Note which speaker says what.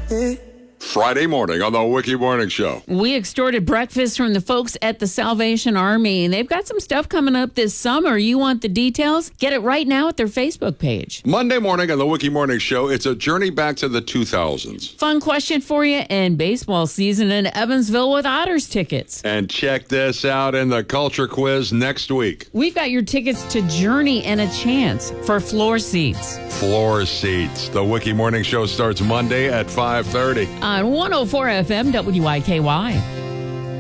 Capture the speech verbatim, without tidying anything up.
Speaker 1: Friday morning on the Wiki Morning Show.
Speaker 2: We extorted breakfast from the folks at the Salvation Army, and they've got some stuff coming up this summer. You want the details? Get it right now at their Facebook page.
Speaker 1: Monday morning on the Wiki Morning Show, it's a journey back to the two thousands.
Speaker 2: Fun question for you, and baseball season in Evansville with Otters tickets.
Speaker 1: And check this out in the Culture Quiz next week.
Speaker 2: We've got your tickets to Journey and a chance for floor seats.
Speaker 1: Floor seats. The Wiki Morning Show starts Monday at five thirty.
Speaker 2: On one oh four F M W I K Y.